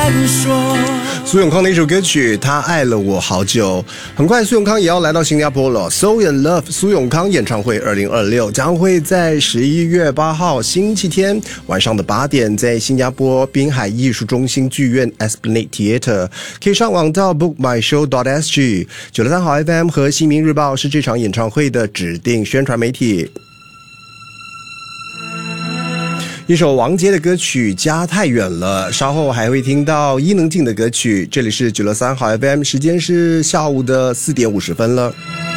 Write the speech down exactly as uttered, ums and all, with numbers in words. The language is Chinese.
敢说。 苏永康的一首歌曲《他爱了我好久》。很快苏永康也要来到新加坡了， So in Love 苏永康演唱会二零二六将会在十一月八号星期天晚上的八点在新加坡滨海艺术中心剧院 Esplanade Theatre， 可以上网到 book my show dot s g。 九六三好 F M 和新民日报是这场演唱会的指定宣传媒体。一首王杰的歌曲《家太远了》，稍后还会听到伊能静的歌曲。这里是九六三好 F M， 时间是下午的四点五十分了。